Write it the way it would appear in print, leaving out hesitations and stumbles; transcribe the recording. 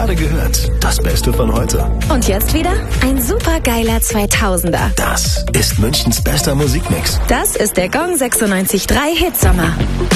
gerade gehört, das Beste von heute. Und jetzt wieder ein supergeiler 2000er. Das ist Münchens bester Musikmix. Das ist der Gong 96.3 Hitsommer.